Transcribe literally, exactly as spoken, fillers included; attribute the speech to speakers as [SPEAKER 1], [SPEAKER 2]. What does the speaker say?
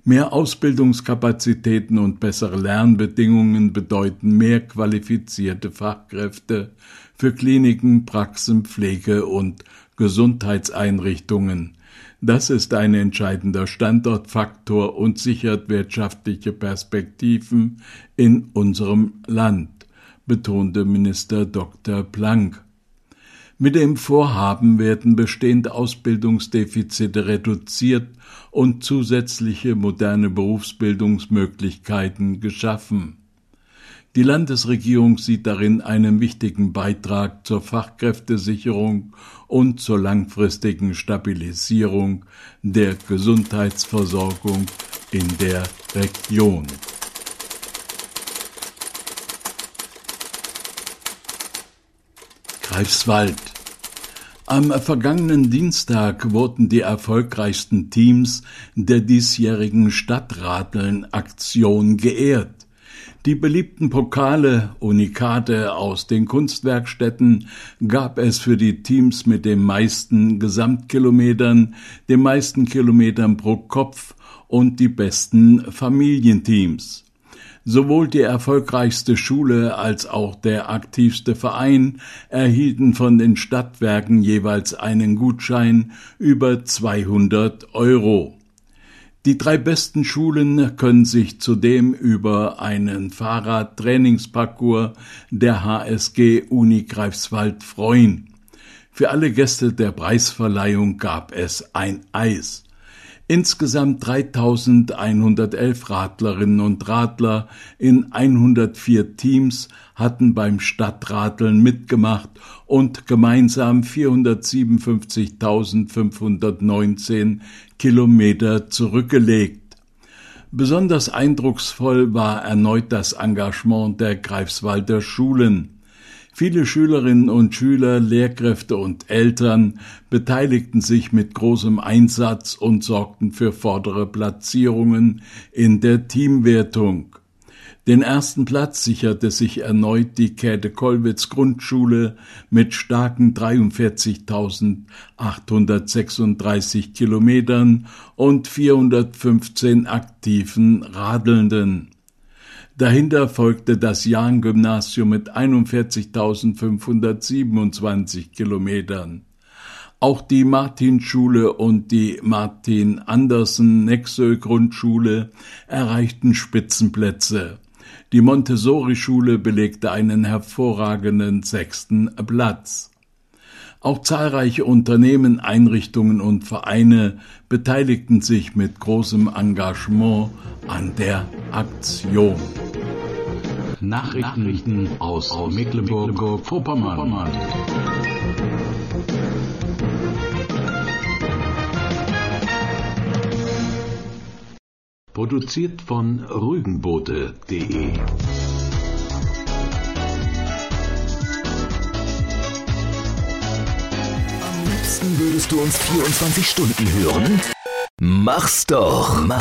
[SPEAKER 1] Mehr Ausbildungskapazitäten und bessere Lernbedingungen bedeuten mehr qualifizierte Fachkräfte für Kliniken, Praxen, Pflege- und Gesundheitseinrichtungen. Das ist ein entscheidender Standortfaktor und sichert wirtschaftliche Perspektiven in unserem Land, betonte Minister Doktor Planck. Mit dem Vorhaben werden bestehende Ausbildungsdefizite reduziert und zusätzliche moderne Berufsbildungsmöglichkeiten geschaffen. Die Landesregierung sieht darin einen wichtigen Beitrag zur Fachkräftesicherung und zur langfristigen Stabilisierung der Gesundheitsversorgung in der Region. Greifswald. Am vergangenen Dienstag wurden die erfolgreichsten Teams der diesjährigen Stadtradeln-Aktion geehrt. Die beliebten Pokale, Unikate aus den Kunstwerkstätten gab es für die Teams mit den meisten Gesamtkilometern, den meisten Kilometern pro Kopf und die besten Familienteams. Sowohl die erfolgreichste Schule als auch der aktivste Verein erhielten von den Stadtwerken jeweils einen Gutschein über zweihundert Euro. Die drei besten Schulen können sich zudem über einen Fahrradtrainingsparcours der H S G Uni Greifswald freuen. Für alle Gäste der Preisverleihung gab es ein Eis. Insgesamt dreitausendeinhundertelf Radlerinnen und Radler in hundertvier Teams hatten beim Stadtradeln mitgemacht und gemeinsam vierhundertsiebenundfünfzigtausendfünfhundertneunzehn Kilometer zurückgelegt. Besonders eindrucksvoll war erneut das Engagement der Greifswalder Schulen. Viele Schülerinnen und Schüler, Lehrkräfte und Eltern beteiligten sich mit großem Einsatz und sorgten für vordere Platzierungen in der Teamwertung. Den ersten Platz sicherte sich erneut die Käthe-Kollwitz-Grundschule mit starken dreiundvierzigtausendachthundertsechsunddreißig Kilometern und vierhundertfünfzehn aktiven Radelnden. Dahinter folgte das Jahn-Gymnasium mit einundvierzigtausendfünfhundertsiebenundzwanzig Kilometern. Auch die Martinschule und die Martin-Andersen-Nexö-Grundschule erreichten Spitzenplätze. Die Montessori-Schule belegte einen hervorragenden sechsten Platz. Auch zahlreiche Unternehmen, Einrichtungen und Vereine beteiligten sich mit großem Engagement an der Aktion.
[SPEAKER 2] Nachrichten aus, aus Mecklenburg-Vorpommern. Produziert von rügenboote punkt de.
[SPEAKER 3] Würdest du uns vierundzwanzig Stunden hören? Mach's doch! Mach